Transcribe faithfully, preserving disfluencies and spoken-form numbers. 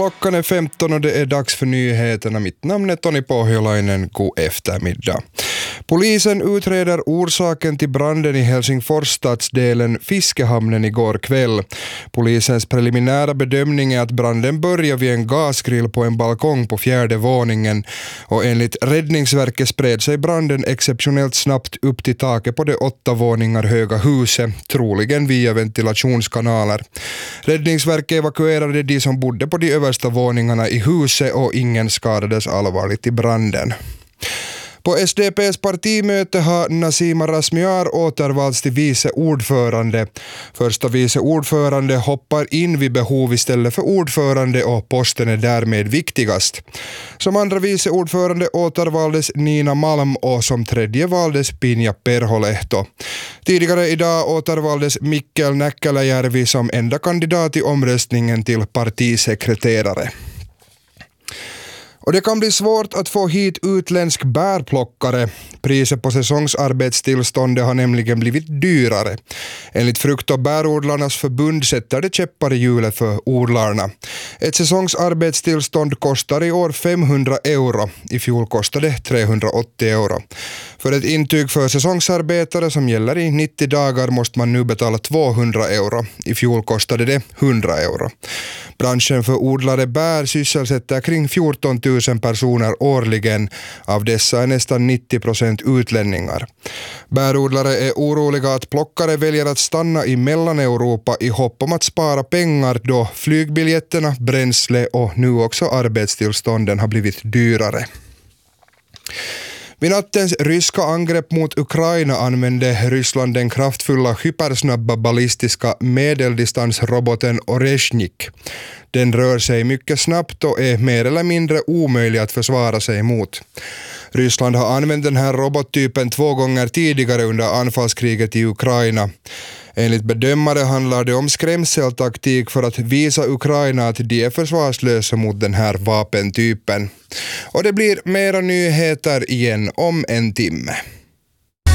Klockan är femton och det är dags för nyheterna. Mitt namn är Toni Pohjolainen. God eftermiddag. Polisen utreder orsaken till branden i Helsingfors stadsdelen Fiskehamnen igår kväll. Polisens preliminära bedömning är att branden började vid en gasgrill på en balkong på fjärde våningen och enligt Räddningsverket spred sig branden exceptionellt snabbt upp till taket på det åtta våningar höga huset, troligen via ventilationskanaler. Räddningsverket evakuerade de som bodde på de översta våningarna i huset och ingen skadades allvarligt i branden. På S D P:s partimöte har Nasima Razmyar återvalts till vice ordförande. Första vice ordförande hoppar in vid behov istället för ordförande och posten är därmed viktigast. Som andra vice ordförande återvaldes Nina Malm och som tredje valdes Pinja Perholehto. Tidigare idag återvaldes Mikkel Näkkäläjärvi som enda kandidat i omröstningen till partisekreterare. Och det kan bli svårt att få hit utländsk bärplockare. Priset på säsongsarbetstillståndet har nämligen blivit dyrare. Enligt frukt- och bärodlarnas förbund sätter det käppar i hjulet för odlarna. Ett säsongsarbetstillstånd kostar i år femhundra euro. I fjol kostade det trehundraåttio euro. För ett intyg för säsongsarbetare som gäller i nittio dagar måste man nu betala tvåhundra euro. I fjol kostade det hundra euro. Branschen för odlade bär sysselsätter kring fjorton tusen personer årligen. Av dessa är nästan nittio procent utlänningar. Bärodlare är oroliga att plockare väljer att stanna i Mellaneuropa i hopp om att spara pengar då flygbiljetterna, bränsle och nu också arbetstillstånden har blivit dyrare. Vid nattens ryska angrepp mot Ukraina använde Ryssland den kraftfulla hypersnabba ballistiska medeldistansroboten Oreshnik. Den rör sig mycket snabbt och är mer eller mindre omöjlig att försvara sig mot. Ryssland har använt den här robottypen två gånger tidigare under anfallskriget i Ukraina. Enligt bedömare handlar det om skrämseltaktik för att visa Ukraina att de är försvarslösa mot den här vapentypen. Och det blir mera nyheter igen om en timme.